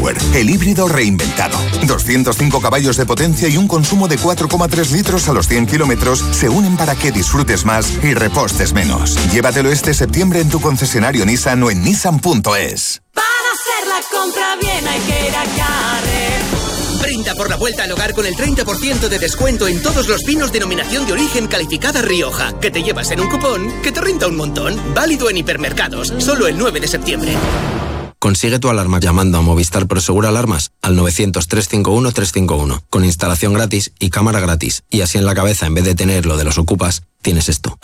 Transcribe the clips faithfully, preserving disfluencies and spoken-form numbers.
Power, el híbrido reinventado. doscientos cinco caballos de potencia y un consumo de cuatro coma tres litros a los cien kilómetros se unen para que disfrutes más y repostes menos. Llévatelo este septiembre en tu concesionario Nissan o en nissan punto es. Para hacer la compra bien hay que ir a Carrer. Brinda por la vuelta al hogar con el treinta por ciento de descuento en todos los vinos denominación de origen calificada Rioja, que te llevas en un cupón que te renta un montón. Válido en hipermercados, solo el nueve de septiembre. Consigue tu alarma llamando a Movistar Prosegur Alarmas al novecientos, trescientos cincuenta y uno, trescientos cincuenta y uno, con instalación gratis y cámara gratis. Y así en la cabeza, en vez de tener lo de los ocupas, tienes esto.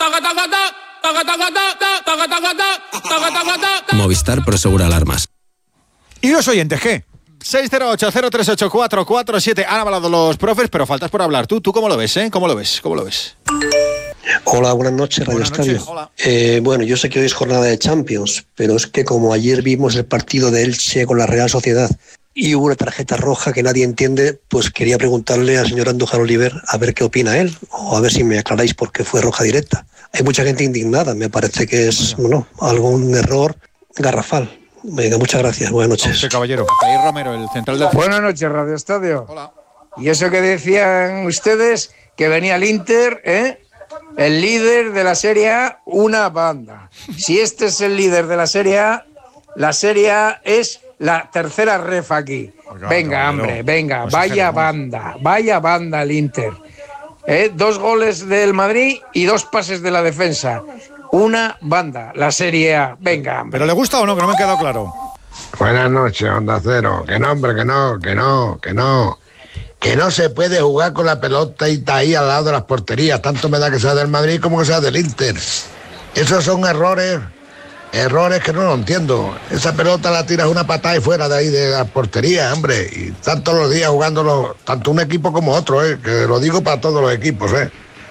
Movistar Prosegur Alarmas. ¿Y los oyentes qué? seis cero ocho, cero tres ocho, cuatro cuatro siete. Han hablado los profes, pero faltas por hablar tú. ¿Tú cómo lo ves, eh? ¿Cómo lo ves? ¿Cómo lo ves? Hola, buenas noches, Radio Estadio. Eh, bueno, yo sé que hoy es jornada de Champions, pero es que como ayer vimos el partido de Elche con la Real Sociedad y hubo una tarjeta roja que nadie entiende, pues quería preguntarle al señor Andújar Oliver a ver qué opina él, o a ver si me aclaráis por qué fue roja directa. Hay mucha gente indignada, me parece que es, bueno, algún error garrafal. Venga, muchas gracias, buenas noches. Sí, caballero. Ahí Romero, el central del... Buenas noches, Radio Estadio. Hola. Y eso que decían ustedes, que venía el Inter, ¿eh? El líder de la Serie A, una banda. Si este es el líder de la Serie A, la Serie A es la tercera ref aquí. Oiga, venga, caballero. Hombre, venga, pues vaya banda, vaya banda el Inter. ¿Eh? Dos goles del Madrid y dos pases de la defensa. Una banda, la Serie A. Venga, hombre. ¿Pero le gusta o no? Que no me ha quedado claro. Buenas noches, Onda Cero. Que no, hombre, que no, que no, que no. Que no se puede jugar con la pelota y está ahí al lado de las porterías. Tanto me da que sea del Madrid como que sea del Inter. Esos son errores, errores que no lo entiendo. Esa pelota la tiras una patada y fuera de ahí de la portería, hombre. Y están todos los días jugándolo, tanto un equipo como otro, ¿eh? Que lo digo para todos los equipos, ¿eh?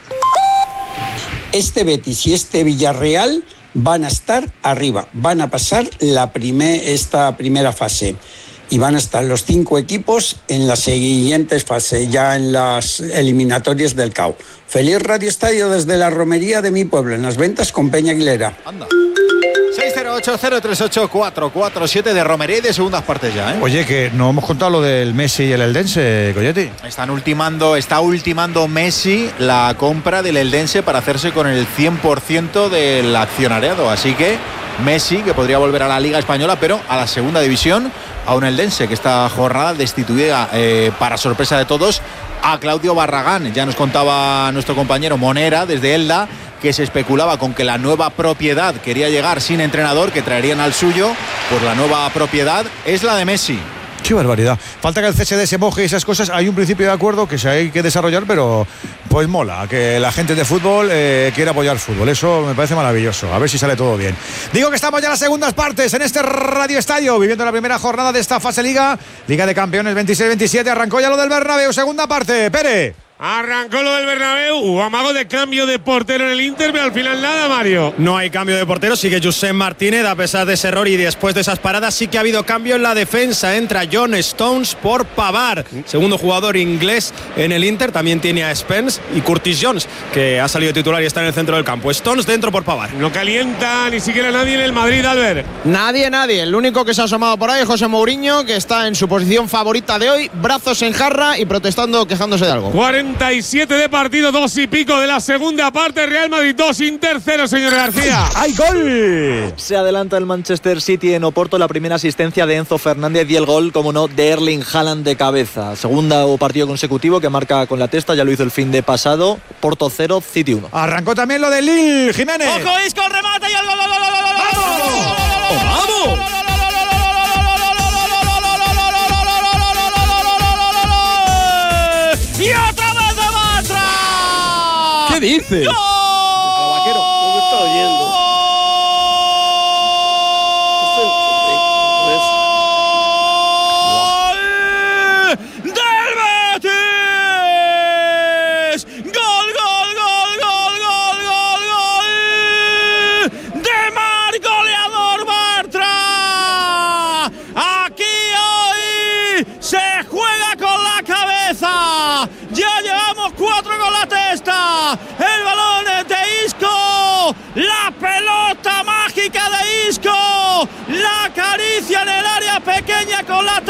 Este Betis y este Villarreal van a estar arriba, van a pasar la primer, esta primera fase y van a estar los cinco equipos en las siguientes fases, ya en las eliminatorias del C A O. Feliz Radio Estadio desde la romería de mi pueblo, en las ventas con Peña Aguilera. Anda. seis cero ocho, cero tres ocho, cuatro cuatro siete de romería y de segundas partes ya, ¿eh? Oye, que no hemos contado lo del Messi y el Eldense, Coyote. Están ultimando, está ultimando Messi la compra del Eldense para hacerse con el cien por ciento del accionariado. Así que Messi, que podría volver a la Liga Española, pero a la segunda división, a un Eldense que esta jornada destituida, eh, para sorpresa de todos, a Claudio Barragán. Ya nos contaba nuestro compañero Monera desde Elda que se especulaba con que la nueva propiedad quería llegar sin entrenador, que traerían al suyo, pues la nueva propiedad es la de Messi. Qué barbaridad. Falta que el C S D se moje y esas cosas. Hay un principio de acuerdo que se hay que desarrollar, pero pues mola que la gente de fútbol eh, quiera apoyar fútbol. Eso me parece maravilloso. A ver si sale todo bien. Digo que estamos ya en las segundas partes en este Radio Estadio, viviendo la primera jornada de esta fase Liga. Liga de Campeones veintiséis veintisiete. Arrancó ya lo del Bernabéu. Segunda parte. Pere. Arrancó lo del Bernabéu, hubo amago de cambio de portero en el Inter, pero al final nada, Mario. No hay cambio de portero, sigue Josep Martínez, a pesar de ese error y después de esas paradas sí que ha habido cambio en la defensa. Entra John Stones por Pavard, segundo jugador inglés en el Inter. También tiene a Spence y Curtis Jones, que ha salido titular y está en el centro del campo. Stones dentro por Pavard. No calienta ni siquiera nadie en el Madrid, Albert. Nadie, nadie. El único que se ha asomado por ahí es José Mourinho, que está en su posición favorita de hoy, brazos en jarra y protestando, quejándose de algo. cuarenta y siete de partido, dos y pico de la segunda parte. Real Madrid dos, Inter cero, señor García. ¡Hay gol! Se adelanta el Manchester City en Oporto, la primera asistencia de Enzo Fernández y el gol, como no, de Erling Haaland de cabeza. Segunda partido consecutivo que marca con la testa, ya lo hizo el fin de pasado. Porto cero, City uno. Arrancó también lo de Lille, Jiménez. ¡Ojo, Isco, remata y el gol! ¡Vamos! ¡Y otra vez de Bartra! ¿Qué dices? ¡Gol! Vaquero, ¿cómo está oyendo? ¡Del Betis! ¡Gol, gol, gol, gol, gol, gol, gol! ¡De Mar, goleador Bartra! Aquí hoy se juega con la cabeza. Ya llevamos cuatro con la testa. El balón es de Isco. La pelota mágica de Isco. La acaricia en el área pequeña con la testa.